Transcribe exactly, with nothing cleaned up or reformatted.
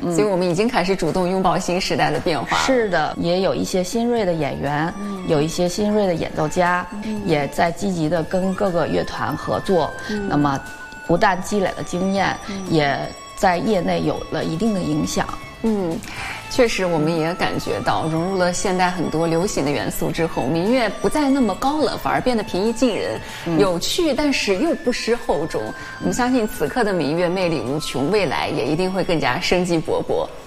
所以我们已经开始主动拥抱新时代的变化。 是的，也有一些新锐的演员，嗯、有一些新锐的演奏家，嗯、也在积极的跟各个乐团合作。嗯、那么，不但积累了经验，嗯、也在业内有了一定的影响。 嗯，确实，我们也感觉到融入了现代很多流行的元素之后，民乐不再那么高冷，反而变得平易近人，嗯、有趣，但是又不失厚重。我们相信此刻的民乐魅力无穷，未来也一定会更加生机勃勃。